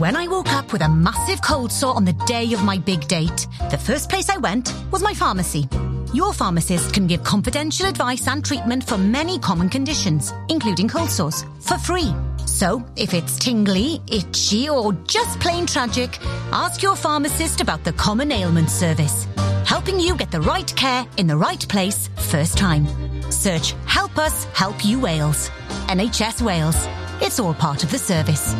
When I woke up with a massive cold sore on the day of my big date, the first place I went was my pharmacy. Your pharmacist can give confidential advice and treatment for many common conditions, including cold sores, for free. So, if it's tingly, itchy, or just plain tragic, ask your pharmacist about the Common Ailments Service, helping you get the right care in the right place first time. Search Help Us Help You Wales. NHS Wales. It's all part of the service.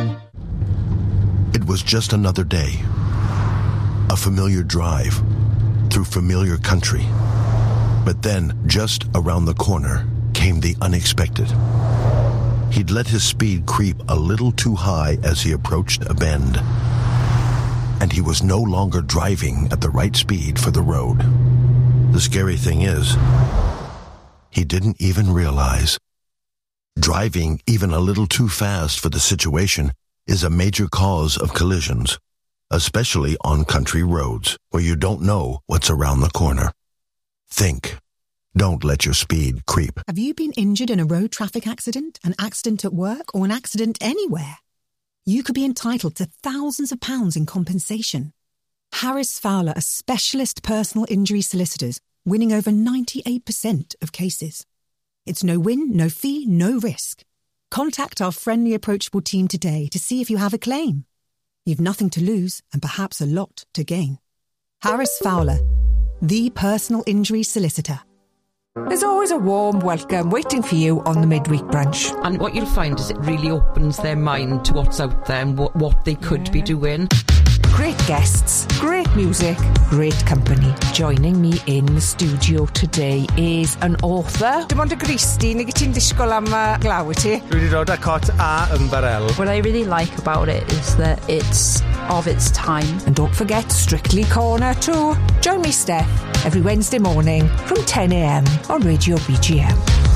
It was just another day. A familiar drive through familiar country. But then, just around the corner, came the unexpected. He'd let his speed creep a little too high as he approached a bend. And he was no longer driving at the right speed for the road. The scary thing is, he didn't even realize. Driving even a little too fast for the situation is a major cause of collisions, especially on country roads where you don't know what's around the corner. Think. Don't let your speed creep. Have you been injured in a road traffic accident, an accident at work, or an accident anywhere? You could be entitled to thousands of pounds in compensation. Harris Fowler are specialist personal injury solicitors, winning over 98% of cases. It's no win, no fee, no risk. Contact our friendly, approachable team today to see if you have a claim. You've nothing to lose and perhaps a lot to gain. Harris Fowler, the personal injury solicitor. There's always a warm welcome waiting for you on the midweek brunch. And what you'll find is it really opens their mind to what's out there and what they could be doing. Great guests, great music, great company. Joining me in the studio today is an author. Dim ond y Gristi, neu ti'n disgwyl am glaw i ti? Dwi wedi dod â cot a ymbarel. What I really like about it is that it's of its time. And don't forget Strictly Corner too. Join me, Steph, every Wednesday morning from 10 a.m. on Radio BGM.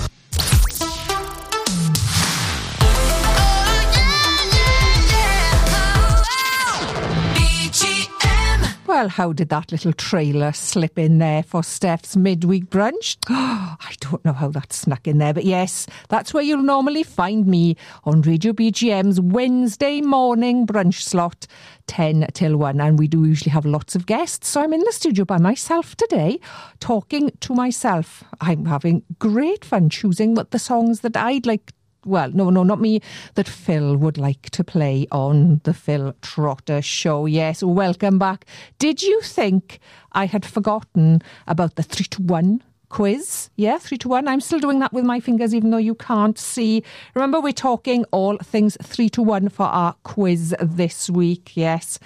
Well, how did that little trailer slip in there for Steph's midweek brunch? I don't know how that snuck in there, but yes, that's where you'll normally find me on Radio BGM's Wednesday morning brunch slot, 10 till 1, and we do usually have lots of guests, so I'm in the studio by myself today, talking to myself. I'm having great fun choosing what the songs that I'd like. Well, no, not me, that Phil would like to play on the Phil Trotter Show. Yes, welcome back. Did you think I had forgotten about the 3 to 1 quiz? Yeah, 3 to 1. I'm still doing that with my fingers, even though you can't see. Remember, we're talking all things 3 to 1 for our quiz this week. Yes.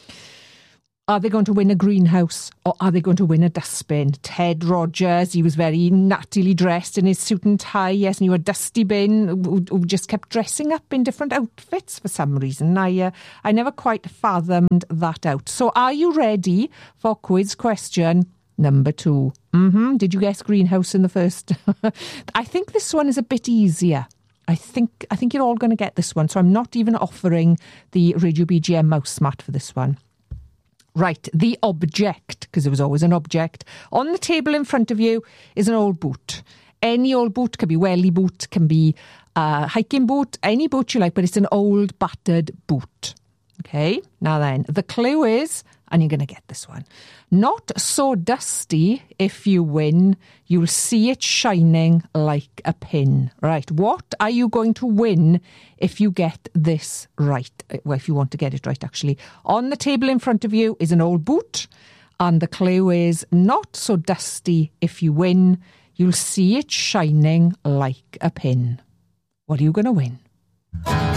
Are they going to win a greenhouse or are they going to win a dustbin? Ted Rogers, he was very nattily dressed in his suit and tie, yes, and you had Dusty Bin who just kept dressing up in different outfits for some reason. I never quite fathomed that out. So are you ready for quiz question number 2? Did you guess greenhouse in the first? I think this one is a bit easier. I think you're all going to get this one. So I'm not even offering the Radio BGM mouse mat for this one. Right, the object, because there was always an object, on the table in front of you is an old boot. Any old boot, can be welly boot, can be hiking boot, any boot you like, but it's an old battered boot. Okay, now then, the clue is, and you're going to get this one, not so dusty if you win, you'll see it shining like a pin. Right, what are you going to win if you get this right? Well, if you want to get it right, actually. On the table in front of you is an old boot, and the clue is not so dusty if you win, you'll see it shining like a pin. What are you going to win?